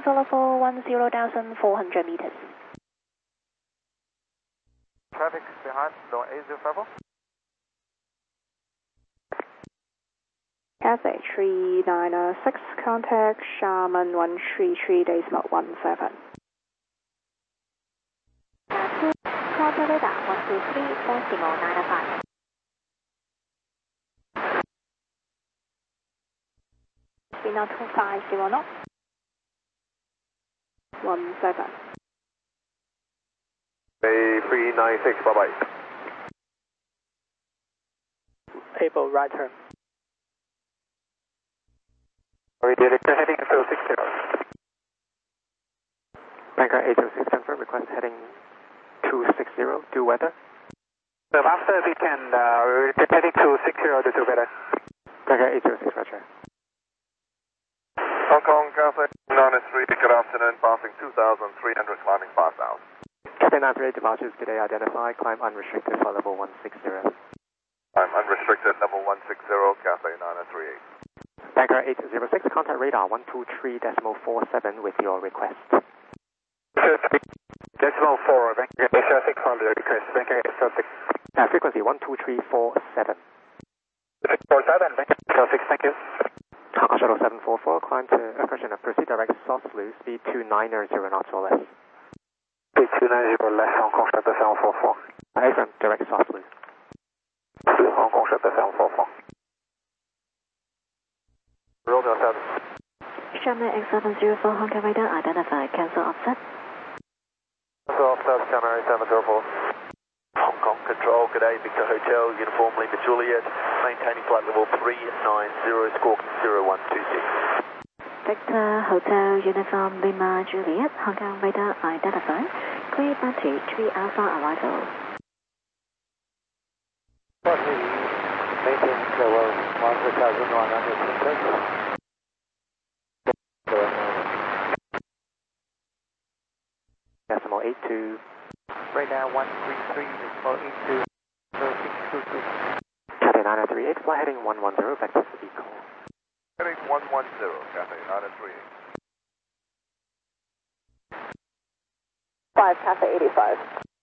Council level 10,400 meters. Traffic behind, Long 8054. Cathay 396, contact Xiamen 133.17. Contact radar 123.95. Speed now 250 knots. 17. A396, bye bye. Able right turn. Director heading 060. Bangkok 806, confirm request heading 260, due weather. After we can heading 260 to weather. Bangkok 806, roger. Hong Kong, Cathay 993, good afternoon, passing 2,300, climbing 5,000. Cathay 938, departures today identified, climb unrestricted for level 160. I'm unrestricted, level 160, Cathay 938. Bangkok 806, contact radar 123.47 with your request. Decimal 4, Bangkok 806 on the request, Bangkok 806. Frequency 12347. 647, Bangkok 806, thank you. Hong Kong Shuttle 744, climb to correction, proceed direct soft slew, speed 290 knots or less. Speed 290 less, Hong Kong Shuttle 744. Affirm, direct soft slew. Hong Kong Shuttle 744. Romeo 7. Xiamen X704 Hong Kong radar identified, cancel offset. Cancel offset, Xiamen 704. Hong Kong Control, good day, Victor Hotel, Uniform Lima Juliet, maintaining flight level 390, squawking 0126. Victor Hotel, Uniform Lima Juliet, Hong Kong radar identified, clear bounty 3 Alpha arrival. Maintaining level 1,100 meters. Decimal 82. Radar 133, decimal 82, 0622. Cathay 938, fly heading 110, back to speed call. Heading 110, Cathay 938. 5, Cathay 85.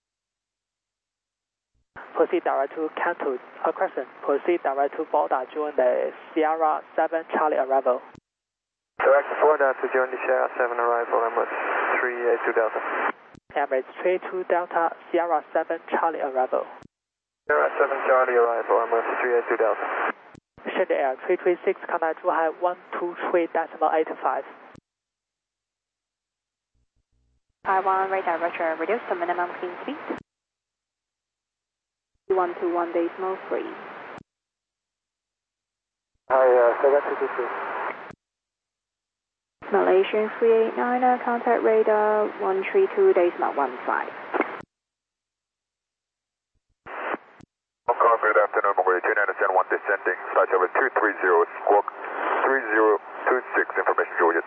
Proceed direct to Canton, Crescent. Proceed direct to Boulder, join the Sierra 7 Charlie arrival. Direct Boulder to join the Sierra 7 arrival, Emirates 382 Delta. Emirates 32 Delta, Sierra 7 Charlie arrival. Sierra 7 Charlie arrival, Emirates 382 Delta. Shed Air 336, contact Zhuhai 123.85. Taiwan radar roger, reduce to minimum clean speed. 121.3. Hi, 722. Malaysian 389, contact radar 132.15. Hong Kong, good afternoon, Malaysia 971 descending, flight over 230, squawk 3026, information Juliet.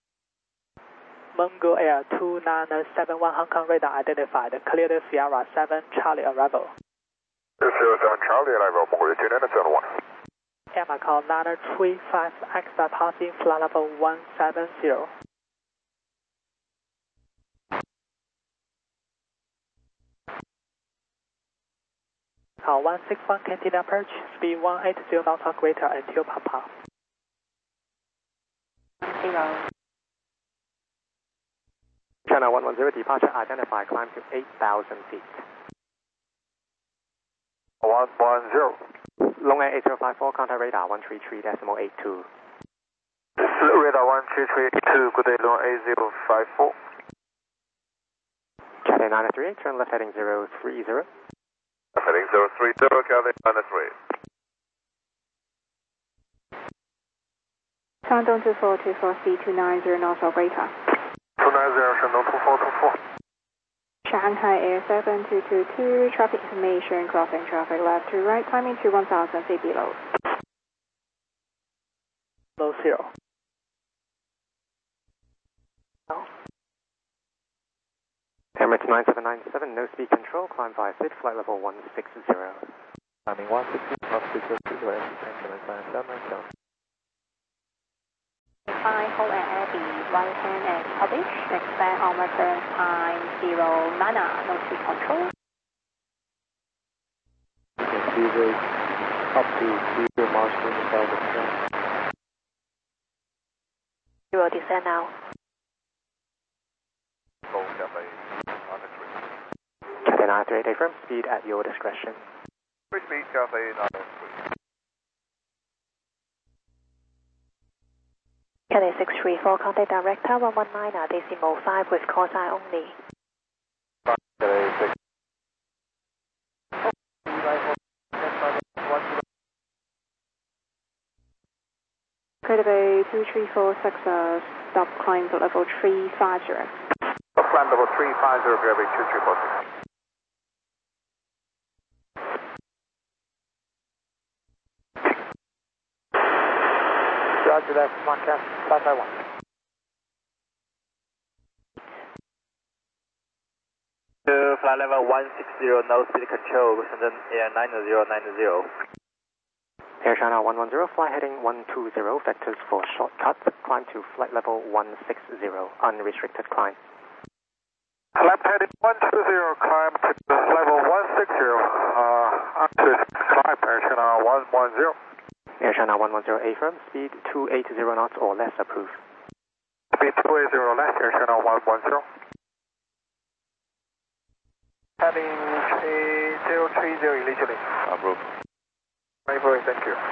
Mungo Air 2971 Hong Kong radar identified, clear the Sierra 7 Charlie arrival. Sierra 7 Charlie arrival, Malaysia 971. Air Macau 935 extra passing flight level 170. Call 161 Cantina approach, speed 180 knots or greater until Papa. 0. China 110, departure identified, climb to 8,000 feet. 110. Long Air 8054, contact radar 133.82. Radar 13382, good day, Long 8054. Cathay 938, turn left heading 030. Heading 030, Cathay 938. Shandong 2424, speed 290 knots or greater. 290, Shandong 2424. Shanghai Air 7222, traffic information, crossing traffic left to right, climbing to 1,000 feet below. Low 0. Emirates 9797, no speed control, climb via SID, flight level 160. Climbing 160, not 602, fine, hold at Abby, right hand and publish, expect on return time 0 nana, no speed control. You can see rate up to 0 miles per hour. 0 descend now. Go Cathay 93. Cathay 938 affirm, speed at your discretion. Free speed Cathay 993. Cathay 634, contact direct tower 19 decimal 5 with call sign only. Cathay 6. Cathay 2346, stop climb to level 350. Climb level 350, Cathay 2346. Roger that, Montclair, 551. To flight level 160, no speed control, Shenzhen Air 9090. Air China 110, fly heading 120, vectors for shortcut, climb to flight level 160, unrestricted climb. Left heading 120, climb to level 160, unrestricted climb, Air China 110. Air China 110 affirm, speed 280 knots or less approved. Speed 280 less, Air China 110. Heading 030 initially. Approved. Thank you.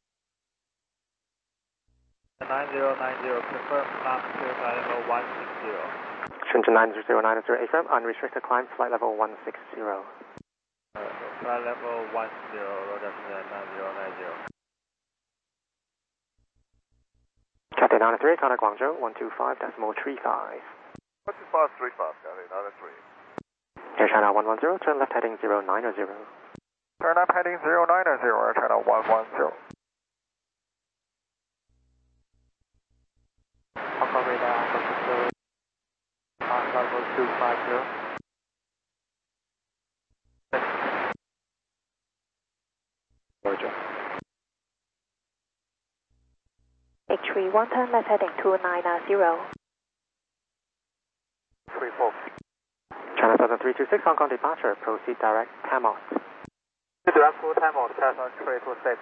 9090, confirm climb to flight level 160. Shenzhen 90990 affirm, unrestricted climb, flight level 160. Flight level 10, Roger Shenzhen 9090. Cathay 903, contact Guangzhou 125.35. 12535, Cathay 903. Air China 110, turn left heading 090. Turn up heading 090, Air China 110. Hong Kong radar, level 250. Roger. H31, turn left heading 290. 34. China 7326, Hong Kong departure, proceed direct Tamot. Direct full time on Cessna 326.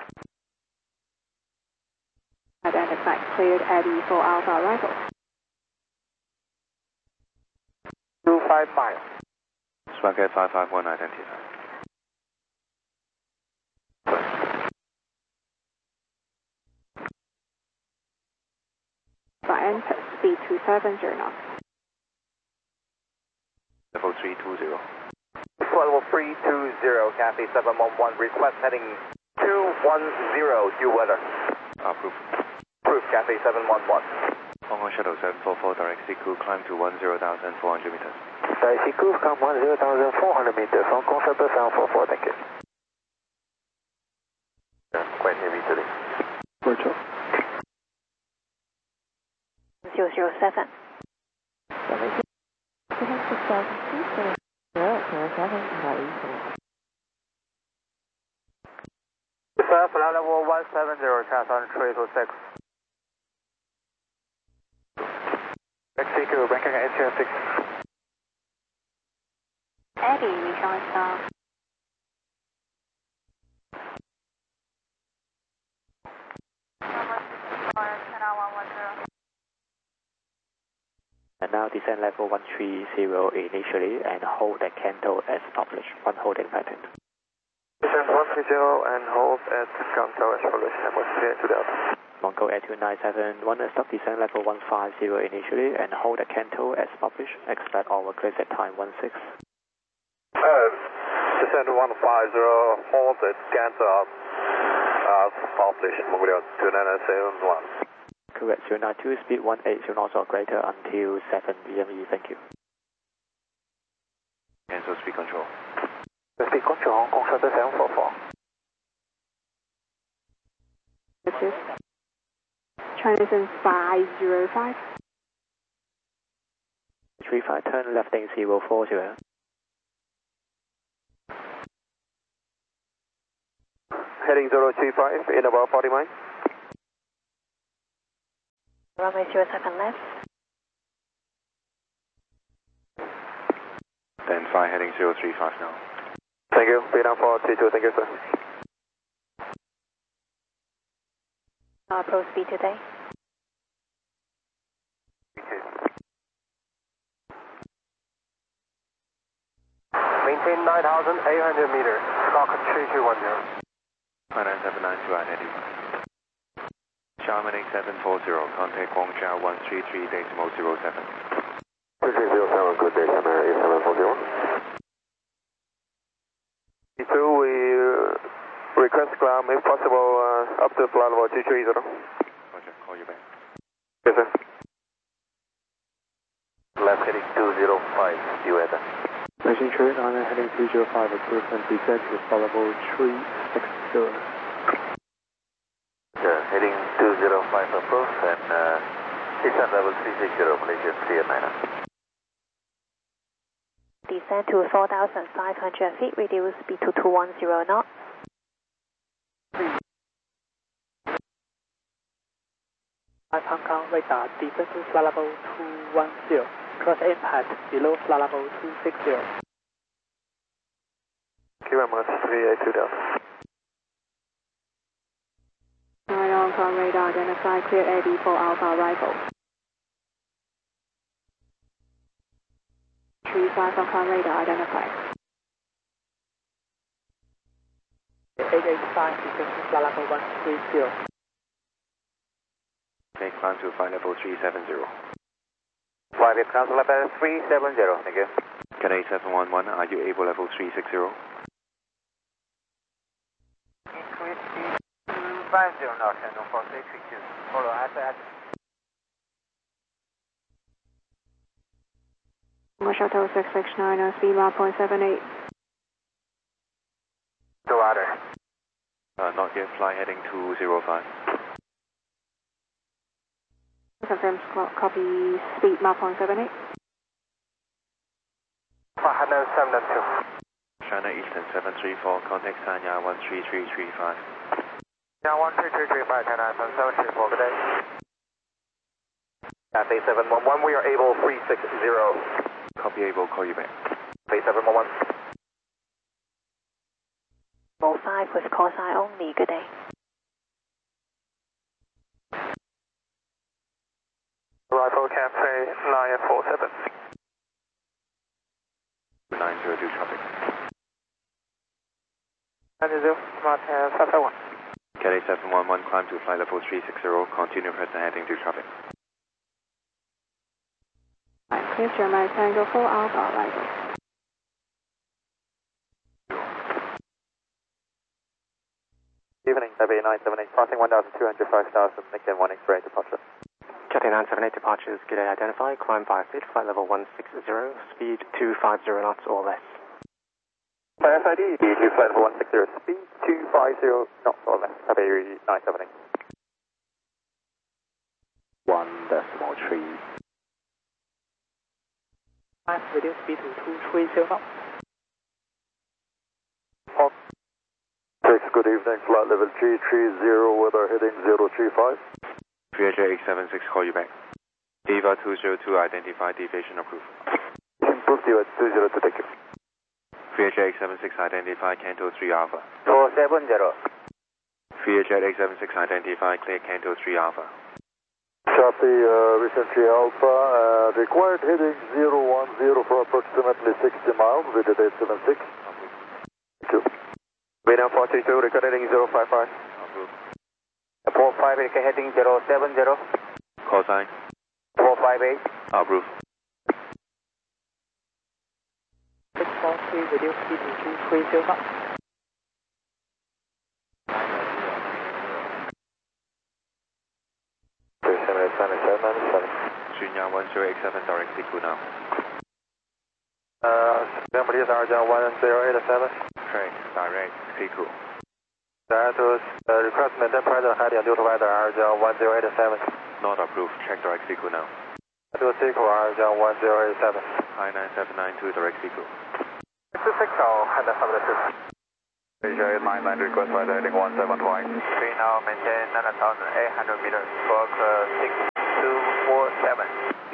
Identified, cleared Abby for Alpha arrival. 25 miles. Swanky 551 identified. By enter, speed 270 knots. Level 320. Level 320, Cathay 711, request heading 210, due weather. Approved. Approved, Cathay 711. Hong Kong Shuttle 744, direct Siku, climb to 10,400 meters. Direct Siku, climb 10,400 meters, Hong Kong Shuttle 744, thank you. Quite heavy today. Roger. 007. Flight level 170, Cessna 326. Mexico, Bangkok HL6. Abby, rejoin south. And now descend level 130 initially and hold at Kanto as published. One holding pattern. Descend 130 and hold at Kanto as published. And was clear to Delta. Mongol Air 2971, stop descend level 150 initially and hold at Kanto as published. Expect all clears at time 16. Descend 150, hold at Kanto as published. Mongol 2971. Correct, 092, speed 180 knots or greater until 7 BME, thank you. Cancel speed control. Speed control, Hong Kong Shuttle 744. This is China 505. 35, turn left heading 040. Heading 035, in about 40 miles. Runway 07 left. Then fly heading 035 now. Thank you. Vietnam 422, thank you, sir. Approach speed today. Maintain 9,800 meters. Squawk 3210. 979 to identify. Xiamen 8740, contact Guangzhou 133.07. 3307, good day, Xiamen 8740. We request climb, if possible, up to flight level 230. Roger, call you back. Yes, sir. Left heading 205, you enter. Machine trade on heading 205, approved and descent to flight level 360. Heading 205 approach and descent level 360, Malaysian CM9. Descend to 4,500 feet, reduce speed to 210 knots. Hong Kong radar, descend to flight level 210. Cross impact below flight level 260. QMS 382 down. 9 Hong Kong radar, identify clear AD for Alpha Rifle. 35 Hong Kong radar, identified. 885, descend to flight level 130. Okay, climb to flight level 370. Flight is council level 370, thank you. Cathay 711, are you able level 360? Increase speed 250 knots and for 362. Follow at Shuttle 669, speed 1.78. to other. Not yet, fly heading 205. Confirm copy, speed 1.78. 572. China Eastern 734, contact Sanya 13335. Now 13335, China 734, good day. Cathay 711, we are able 360. Copy able, call you back. Cathay 711. 05 with call sign only, good day. Rifle Cathay 947. 902 traffic. 90, Smart 551. Cathay 711, climb to flight level 360, continue present heading to traffic. Clear German Tango for Alpha Rifle. Evening, Taipei 978, crossing 1,200, 5,000, Nikkei 1 X-ray departure. Cathay 978 departures, good day identified, climb 5 feet, flight level 160, speed 250 knots or less. Flight SID, to flight level 160, speed 250 knots or less, Taipei 978. 1.3. Reduce speed to 230 knots. Good evening, flight level 330, weather heading 035. Viager 876, call you back. Diva 202, identify deviation approved. Improved you at 202, thank you. Viager 876, identify Canto 3 Alpha. 470. Viager 876, identify clear Canto 3 Alpha. Copy, recently Alpha, required heading 010 for approximately 60 miles, with the 876. Thank you. Vietnam 432, record heading 055. Approved. 45, heading 070. Call sign. 458. Approved. 643, reduce speed to 230 knots. Junya 1087, direct sequel now. Somebody is RJ 1087. Correct, direct sequel. That was request maintain present heading due to weather RJ 1087. Not approved, check direct sequel now. Do a sequel RJ 1087. I-9792, direct sequel. 660, and 72. Asia 899, request flight heading 17 twice. We now maintain 9,800 meters, squawk 620.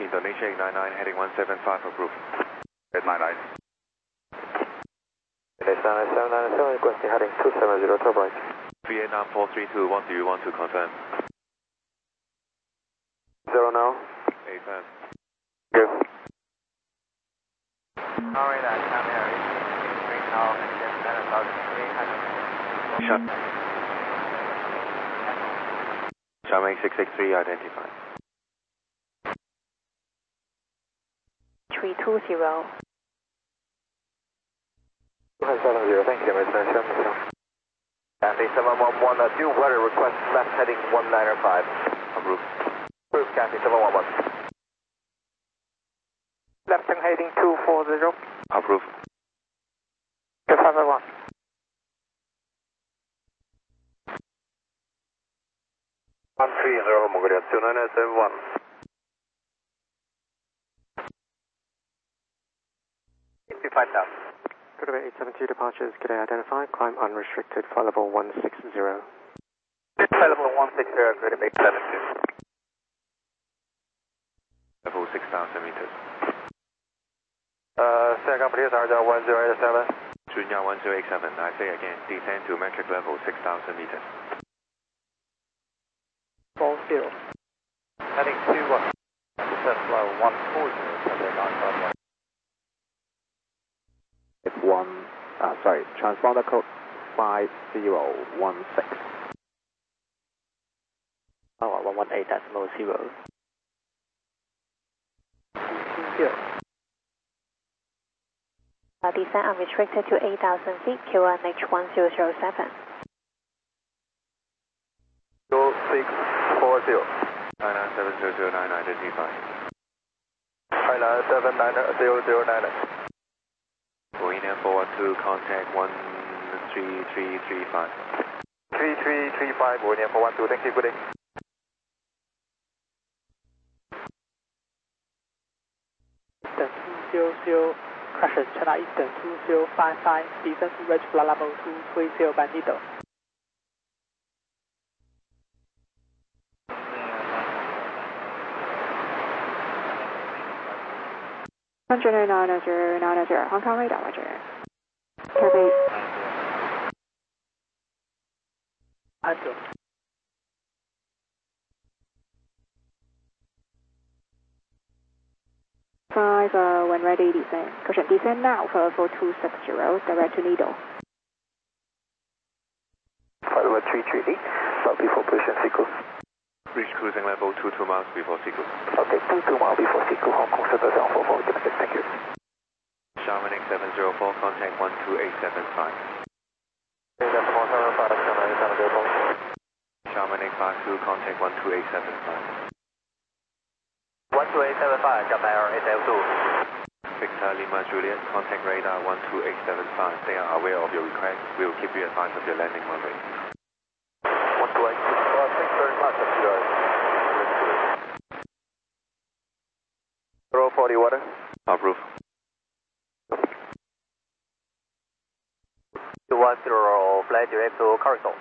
Indonesia 899 heading 175 approved. 899. Indonesia 797 requesting heading 270 turbo right. 389432, what do you want to confirm? 0 now. 8 firm. Good. Sorry, that time area is 3 now and 7,300. Shot. Xiaoming 663 identified. 320. 270, thank you, Mr. Xiaoming. Cathay 711, due weather request left heading 195. Approved. Approved, Cathay 711. Left heading 240. Approved. 551. 130, Mongolia 2971. Good of 872 departures, could I identify? Climb unrestricted, flight level 160. Flight level 160, good of 872. Level 6,000 meters. Second, please, RJ 1087. Junya 1087, I say again, descend to metric level 6,000 meters. 40. Heading 21. Descent flow 140, Cathay 951. It's transponder code 5016. 220. $118.0. Descent unrestricted to 8,000 feet, QNH 1007. 2640. 9970009 identified. 9979009. Bohemian 412, contact 13335. 3335, Bohemian 412, thank you, good day. Eastern 200, crashes China Eastern 2055, descent to reach flight level 230 Bandito. Container 990, Hong Kong radar, roger. Cathay 100. when ready, descend. Caution, descend now for 4260, direct to Needle. Flight level 338, stop before position sequence. Reach cruising level 22 miles before Siku. Okay, 22 miles before Siku, Hong Kong 7744, domestic, thank you. Xiamen 704, contact 12875. Xiamen 852, contact 12875. 12875, Japan Air 8L2. Victor Lima Juliet, contact radar 12875. They are aware of your request. We will keep you advised of your landing runway. 128, thanks very much, FCR. 040 water. Approved. 210, flight direct to Carousel.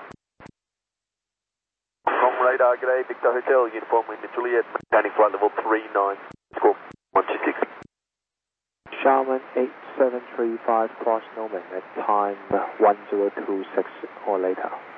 Hong Kong radar, g'day, Victor Hotel, uniform Lima Juliet, maintaining flight level 39, score 126. Xiamen 8735, cross Norman at time 1026 or later.